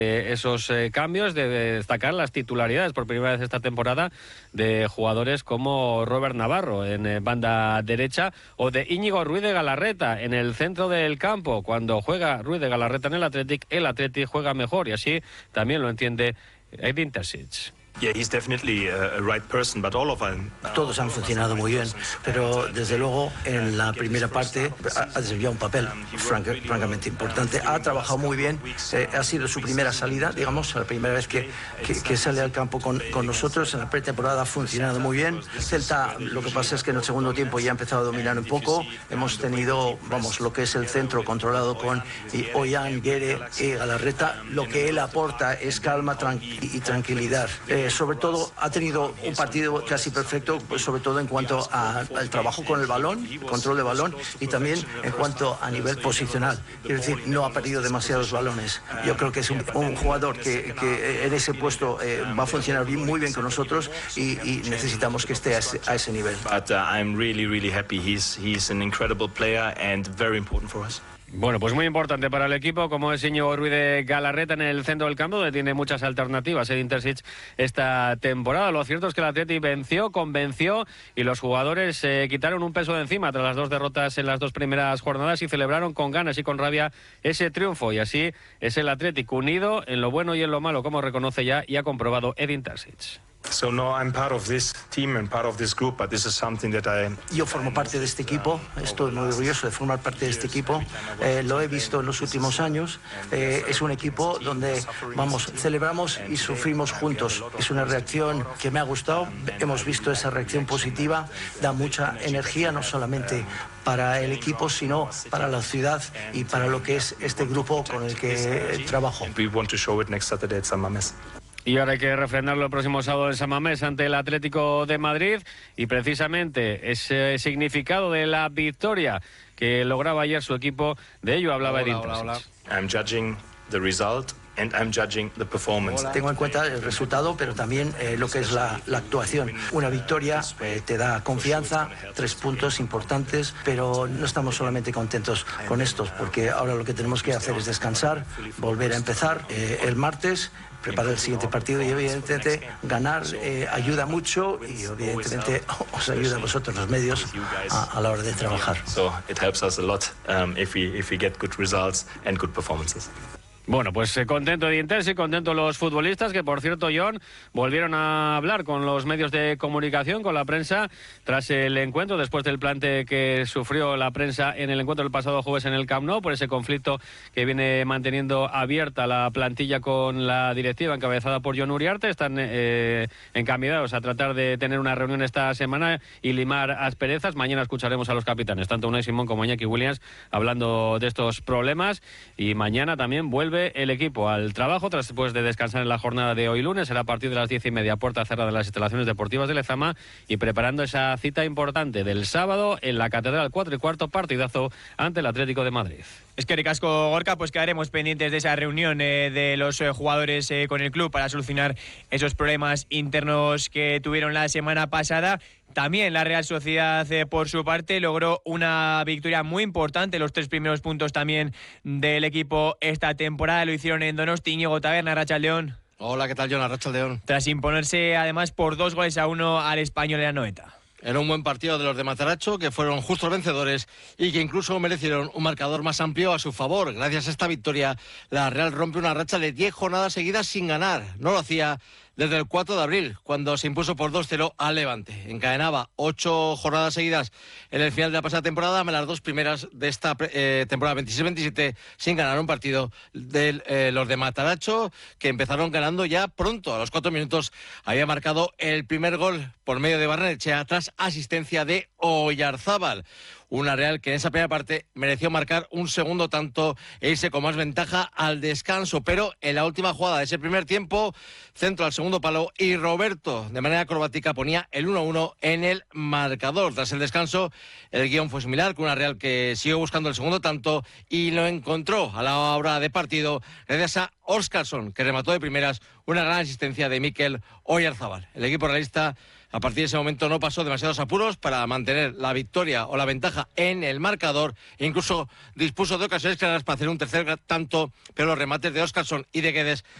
esos cambios, de destacar las titularidades por primera vez esta temporada de jugadores como Robert Navarro en banda derecha o de Íñigo Ruiz de Galarreta en el centro del campo. Cuando juega Ruiz de Galarreta en el Athletic juega mejor, y así también lo entiende Edin Terzic. Todos han funcionado muy bien, pero desde luego en la primera parte ha desempeñado un papel francamente importante. Ha trabajado muy bien, ha sido su primera salida, digamos, la primera vez que sale al campo con nosotros. En la pretemporada ha funcionado muy bien. Celta, lo que pasa es que en el segundo tiempo ya ha empezado a dominar un poco. Hemos tenido, lo que es el centro controlado con Ollán, Guerre y Galarreta. Lo que él aporta es calma y tranquilidad. Sobre todo ha tenido un partido casi perfecto, pues sobre todo en cuanto al trabajo con el balón, control de balón, y también en cuanto a nivel posicional. Es decir, no ha perdido demasiados balones. Yo creo que es un jugador que en ese puesto va a funcionar muy bien con nosotros, y necesitamos que esté a ese nivel. I'm really happy. He's an incredible player and very important for us. Bueno, pues muy importante para el equipo, como es Íñigo Ruiz de Galarreta en el centro del campo, donde tiene muchas alternativas Edin Terzic esta temporada. Lo cierto es que el Athletic convenció, y los jugadores se quitaron un peso de encima tras las dos derrotas en las dos primeras jornadas y celebraron con ganas y con rabia ese triunfo. Y así es el Athletic unido en lo bueno y en lo malo, como reconoce ya y ha comprobado Edin Terzic. Yo formo parte de este equipo, estoy muy orgulloso de formar parte de este equipo. Lo he visto en los últimos años. Es un equipo donde celebramos y sufrimos juntos. Es una reacción que me ha gustado. Hemos visto esa reacción positiva, da mucha energía, no solamente para el equipo, sino para la ciudad y para lo que es este grupo con el que trabajo. Y ahora hay que refrendarlo el próximo sábado en San Mamés ante el Atlético de Madrid, y precisamente ese significado de la victoria que lograba ayer su equipo, de ello hablaba Edin Terzic. I'm judging the result and I'm judging the performance. Tengo en cuenta el resultado, pero también lo que es la actuación. Una victoria te da confianza, 3 puntos importantes, pero no estamos solamente contentos con estos, porque ahora lo que tenemos que hacer es descansar, volver a empezar el martes, preparar el siguiente partido, y evidentemente ganar ayuda mucho, y evidentemente os ayuda a vosotros los medios a la hora de trabajar. So it helps us a lot if we get good results and good performances. Bueno, pues contento Edin Terzic, contento los futbolistas, que por cierto, John, volvieron a hablar con los medios de comunicación, con la prensa, tras el encuentro, después del plante que sufrió la prensa en el encuentro del pasado jueves en el Camp Nou, por ese conflicto que viene manteniendo abierta la plantilla con la directiva encabezada por Jon Uriarte. Están encaminados a tratar de tener una reunión esta semana y limar asperezas. Mañana escucharemos a los capitanes, tanto Unai Simón como Iñaki Williams, hablando de estos problemas, y mañana también vuelve el equipo al trabajo después de descansar en la jornada de hoy lunes. Será a partir de las 10:30, puerta cerrada de las instalaciones deportivas de Lezama, y preparando esa cita importante del sábado en la Catedral, 4:15, partidazo ante el Atlético de Madrid. Es que ricasco, Gorka, pues quedaremos pendientes de esa reunión de los jugadores con el club para solucionar esos problemas internos que tuvieron la semana pasada. También la Real Sociedad, por su parte, logró una victoria muy importante, los 3 primeros puntos también del equipo esta temporada. Lo hicieron en Donosti. Íñigo Taberna, Arratsaldeon. Hola, ¿qué tal, John? Arratsaldeon. Tras imponerse además por 2-1 al Español en la Anoeta. Era un buen partido de los de Mataracho, que fueron justos vencedores y que incluso merecieron un marcador más amplio a su favor. Gracias a esta victoria, la Real rompe una racha de 10 jornadas seguidas sin ganar. No lo hacía desde el 4 de abril, cuando se impuso por 2-0 al Levante. Encadenaba 8 jornadas seguidas en el final de la pasada temporada, las 2 primeras de esta temporada 26-27, sin ganar un partido de los de Mataracho, que empezaron ganando ya pronto. A los 4 minutos había marcado el primer gol por medio de Barrenechea, tras asistencia de Oyarzábal. Una Real que en esa primera parte mereció marcar un segundo tanto e irse con más ventaja al descanso, pero en la última jugada de ese primer tiempo, centro al segundo palo, y Roberto de manera acrobática ponía el 1-1 en el marcador. Tras el descanso, el guión fue similar, con una Real que siguió buscando el segundo tanto y lo encontró a la hora de partido gracias a Óscarsson, que remató de primeras una gran asistencia de Mikel Oyarzábal. El equipo realista A partir de ese momento no pasó demasiados apuros para mantener la victoria o la ventaja en el marcador. E incluso dispuso de ocasiones claras para hacer un tercer tanto, pero los remates de Óscarson y de Guedes